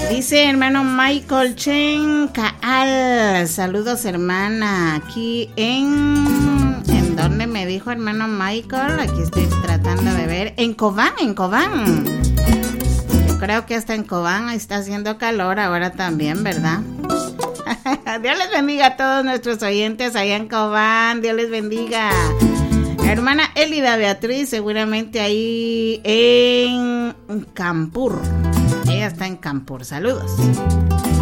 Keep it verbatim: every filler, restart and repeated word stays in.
Dice hermano Michael Chen Caal. Saludos, hermana. Aquí en... ¿En dónde me dijo hermano Michael? Aquí estoy tratando de ver. En Cobán, en Cobán. Yo creo que hasta en Cobán está haciendo calor ahora también, ¿verdad? Dios les bendiga a todos nuestros oyentes allá en Cobán. Dios les bendiga. Hermana Elida Beatriz, seguramente ahí en Campur. Ella está en Campur. Saludos.